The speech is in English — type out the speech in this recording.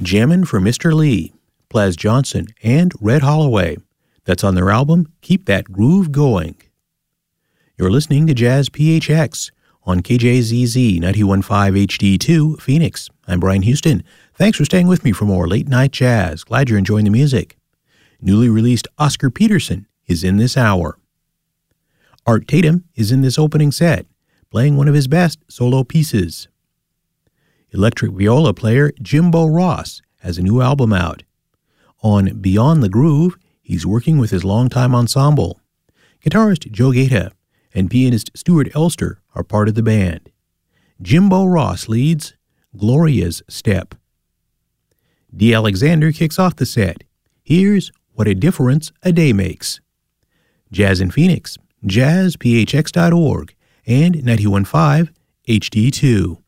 Jammin' for Mr. Lee, Plas Johnson, and Red Holloway. That's on their album, Keep That Groove Going. You're listening to Jazz PHX on KJZZ 91.5 HD2, Phoenix. I'm Brian Houston. Thanks for staying with me for more late-night jazz. Glad you're enjoying the music. Newly released Oscar Peterson is in this hour. Art Tatum is in this opening set, playing one of his best solo pieces. Electric viola player Jimbo Ross has a new album out. On Beyond the Groove, he's working with his longtime ensemble. Guitarist Joe Gaeta and pianist Stuart Elster are part of the band. Jimbo Ross leads Gloria's Step. D. Alexander kicks off the set. Here's What a Difference a Day Makes. Jazz in Phoenix, jazzphx.org, and 91.5 HD2.